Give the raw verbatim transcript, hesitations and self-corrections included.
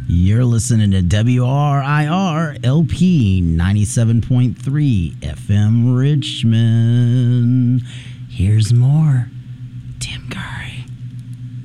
You're listening to W R I R L P ninety-seven point three F M Richmond. Here's more Tim Kerr.